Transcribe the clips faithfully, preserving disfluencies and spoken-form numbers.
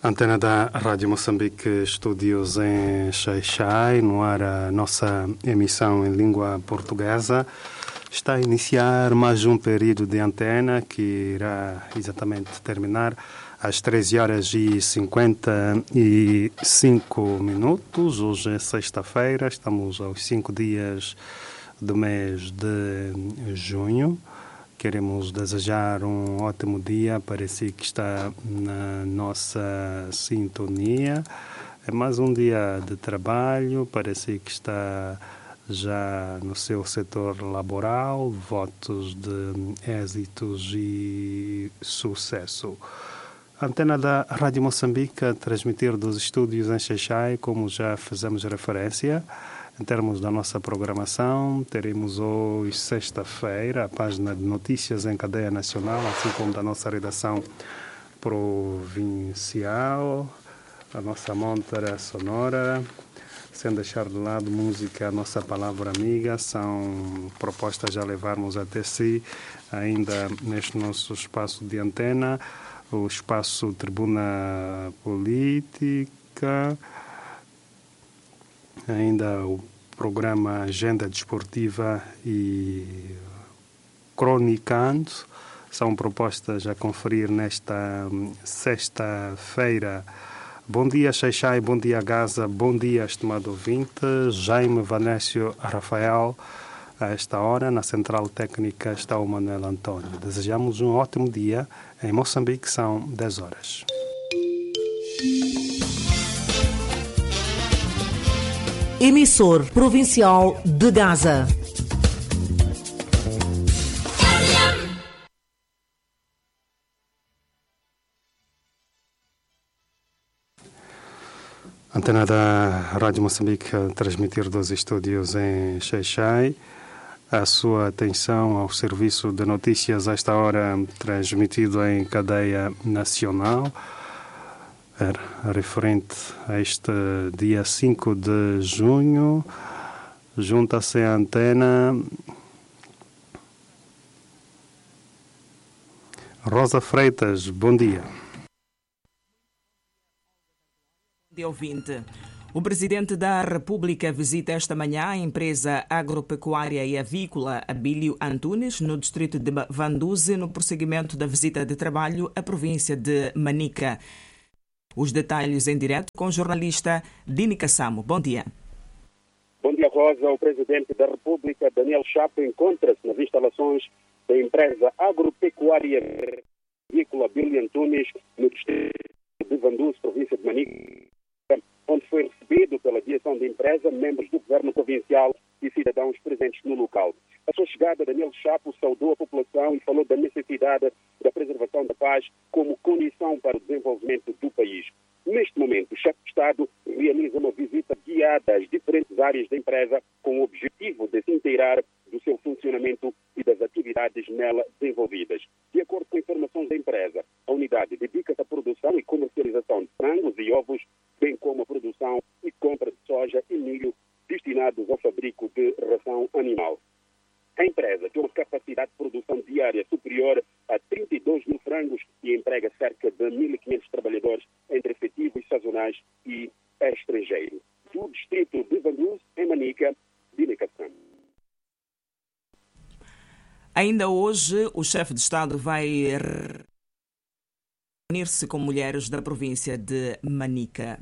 Antena da Rádio Moçambique, estúdios em Xai-Xai, no ar a nossa emissão em língua portuguesa. Está a iniciar mais um período de antena que irá exatamente terminar às treze horas e cinquenta e cinco minutos. Hoje é sexta-feira, estamos aos cinco dias do mês de junho. Queremos desejar um ótimo dia para si que está na nossa sintonia. É mais um dia de trabalho para si que está já no seu setor laboral. Votos de êxitos e sucesso. A antena da Rádio Moçambique a transmitir dos estúdios em Xai-Xai, como já fizemos referência. Em termos da nossa programação, teremos hoje, sexta-feira, a página de notícias em cadeia nacional, assim como da nossa redação provincial, a nossa montra sonora, sem deixar de lado música, a nossa palavra amiga, são propostas a levarmos até si, ainda neste nosso espaço de antena, o espaço Tribuna Política, ainda o programa Agenda Desportiva e Cronicando. São propostas a conferir nesta sexta-feira. Bom dia, Xai-Xai, bom dia, Gaza, bom dia, estimado ouvinte. Jaime Vanécio Rafael, a esta hora, na Central Técnica está o Manuel António. Desejamos um ótimo dia. Em Moçambique são dez horas. Emissor provincial de Gaza. Antena da Rádio Moçambique a transmitir dos estúdios em Xai-Xai. A sua atenção ao serviço de notícias a esta hora transmitido em cadeia nacional. Referente a este dia cinco de junho, junta-se a antena Rosa Freitas. Bom dia. Bom dia, ouvinte. O Presidente da República visita esta manhã a empresa agropecuária e avícola Abílio Antunes, no distrito de Vanduze, no prosseguimento da visita de trabalho à província de Manica. Os detalhes em direto com o jornalista Dini Kassamo. Bom dia. Bom dia, Rosa. O Presidente da República, Daniel Chapo, encontra-se nas instalações da empresa agropecuária agrícola Abílio Antunes, no distrito de Vanduze, província de Manica, onde foi recebido pela direção da empresa, membros do governo provincial e cidadãos presentes no local. A sua chegada, Daniel Chapo saudou a população e falou da necessidade da preservação da paz como condição para o desenvolvimento do país. Neste momento, o chefe de Estado realiza uma visita guiada às diferentes áreas da empresa com o objetivo de se inteirar do seu funcionamento e das atividades nela desenvolvidas. De acordo com informações da empresa, a unidade dedica-se à produção e comercialização de frangos e ovos, bem como a produção e compra de soja e milho destinados ao fabrico de ração animal. A empresa tem uma capacidade de produção diária superior a trinta e dois mil frangos e emprega cerca de mil e quinhentos trabalhadores entre efetivos sazonais e estrangeiros. Do distrito de Vanduze, em Manica, Dini Kassamo. Ainda hoje, o chefe de Estado vai reunir-se com mulheres da província de Manica.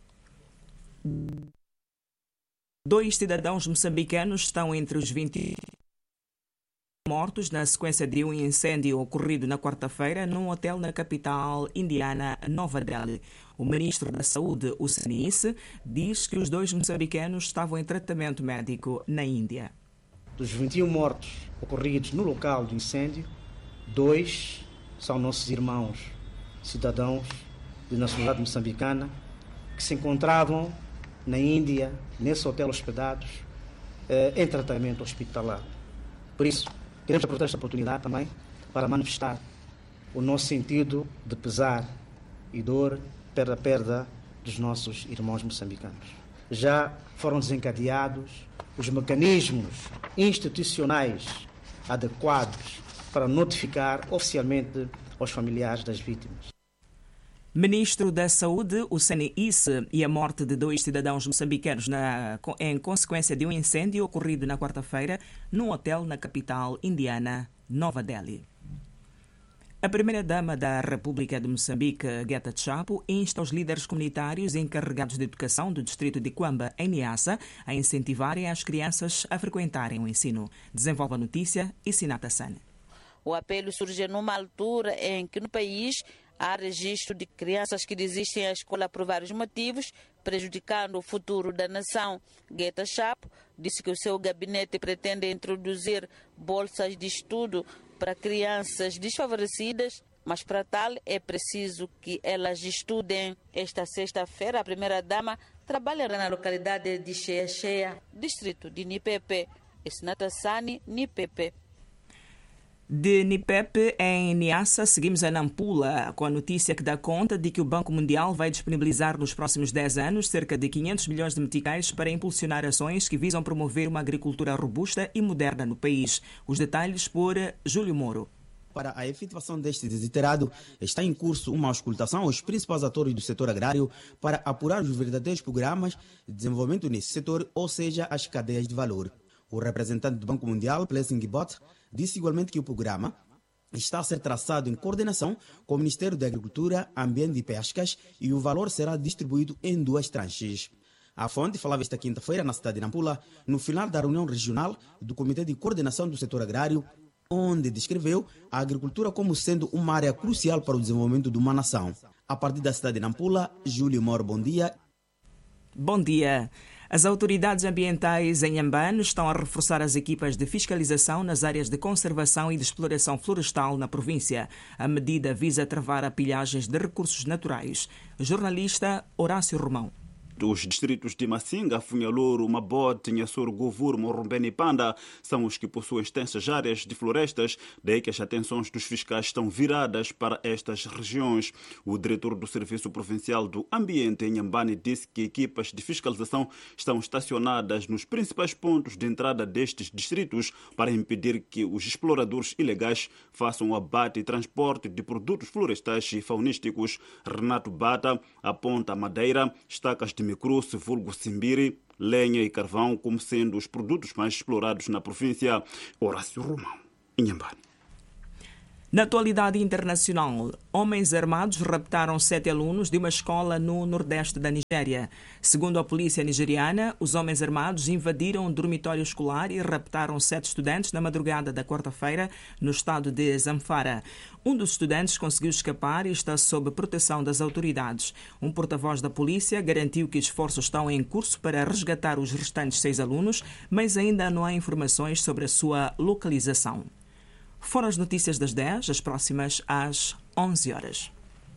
Dois cidadãos moçambicanos estão entre os vinte mortos na sequência de um incêndio ocorrido na quarta-feira num hotel na capital indiana, Nova Delhi. O ministro da Saúde, o Senice, diz que os dois moçambicanos estavam em tratamento médico na Índia. Dos vinte e um mortos ocorridos no local do incêndio, dois são nossos irmãos, cidadãos de nacionalidade moçambicana, que se encontravam na Índia, nesse hotel hospedados, eh, em tratamento hospitalar. Por isso, queremos aproveitar esta oportunidade também para manifestar o nosso sentido de pesar e dor pela perda dos nossos irmãos moçambicanos. Já foram desencadeados os mecanismos institucionais adequados para notificar oficialmente aos familiares das vítimas. Ministro da Saúde, o Sene-Isse, e a morte de dois cidadãos moçambicanos na, em consequência de um incêndio ocorrido na quarta-feira num hotel na capital indiana, Nova Delhi. A primeira-dama da República de Moçambique, Gueta Chapo, insta os líderes comunitários encarregados de educação do distrito de Quamba, em Niassa, a incentivarem as crianças a frequentarem o ensino. Desenvolve a notícia e Sinata Sane. O apelo surge numa altura em que no país há registro de crianças que desistem da escola por vários motivos, prejudicando o futuro da nação. Gueta Chapo disse que o seu gabinete pretende introduzir bolsas de estudo para crianças desfavorecidas, mas para tal é preciso que elas estudem. Esta sexta-feira, a primeira-dama trabalha na localidade de Cheia Cheia, distrito de Nipepe. Sinata Sane, Nipepe. De Nipepe, em Niassa, seguimos a Nampula com a notícia que dá conta de que o Banco Mundial vai disponibilizar nos próximos dez anos cerca de quinhentos milhões de meticais para impulsionar ações que visam promover uma agricultura robusta e moderna no país. Os detalhes por Júlio Moro. Para a efetivação deste desiderado, está em curso uma auscultação aos principais atores do setor agrário para apurar os verdadeiros programas de desenvolvimento nesse setor, ou seja, as cadeias de valor. O representante do Banco Mundial, Blessing Bott, disse igualmente que o programa está a ser traçado em coordenação com o Ministério da Agricultura, Ambiente e Pescas e o valor será distribuído em duas tranches. A fonte falava esta quinta-feira na cidade de Nampula, no final da reunião regional do Comitê de Coordenação do Setor Agrário, onde descreveu a agricultura como sendo uma área crucial para o desenvolvimento de uma nação. A partir da cidade de Nampula, Júlio Moro, bom dia. Bom dia. As autoridades ambientais em Inhambane estão a reforçar as equipas de fiscalização nas áreas de conservação e de exploração florestal na província. A medida visa travar a pilhagens de recursos naturais. Jornalista Horácio Romão. Os distritos de Massinga, Funhalouro, Mabote, Nhassoro, Govur, Morrombene e Panda são os que possuem extensas áreas de florestas, daí que as atenções dos fiscais estão viradas para estas regiões. O diretor do Serviço Provincial do Ambiente em Inhambane disse que equipas de fiscalização estão estacionadas nos principais pontos de entrada destes distritos para impedir que os exploradores ilegais façam o abate e transporte de produtos florestais e faunísticos. Renato Bata aponta a madeira, estacas de microce, vulgo simbiri, lenha e carvão como sendo os produtos mais explorados na província. Horácio Romão, Inhambane. Na atualidade internacional, homens armados raptaram sete alunos de uma escola no nordeste da Nigéria. Segundo a polícia nigeriana, os homens armados invadiram um dormitório escolar e raptaram sete estudantes na madrugada da quarta-feira no estado de Zamfara. Um dos estudantes conseguiu escapar e está sob proteção das autoridades. Um porta-voz da polícia garantiu que esforços estão em curso para resgatar os restantes seis alunos, mas ainda não há informações sobre a sua localização. Foram as notícias das dez, as próximas às onze horas.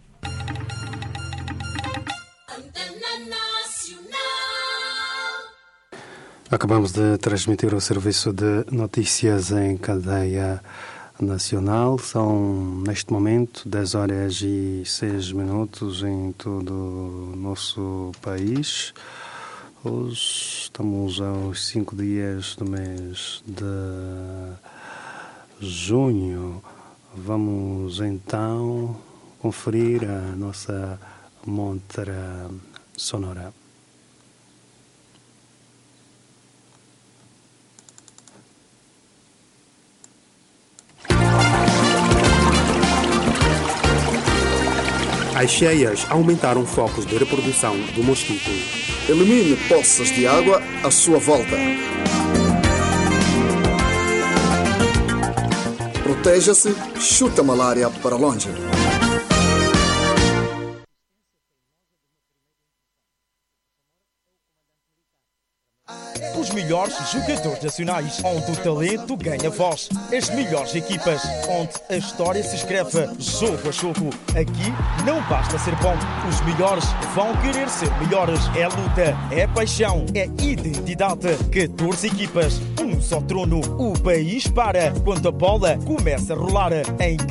Acabamos de transmitir o serviço de notícias em cadeia nacional. São, neste momento, dez horas e seis minutos em todo o nosso país. Hoje estamos aos cinco dias do mês de junho. Vamos então conferir a nossa montra sonora. As cheias aumentaram focos de reprodução do mosquito. Elimine poças de água à sua volta. Proteja-se, chute a malária para longe. Os melhores jogadores nacionais, onde o talento ganha voz. As melhores equipas, onde a história se escreve jogo a jogo. Aqui não basta ser bom, os melhores vão querer ser melhores. É luta, é paixão, é identidade. catorze equipas, um só trono. O país para quando a bola começa a rolar. Em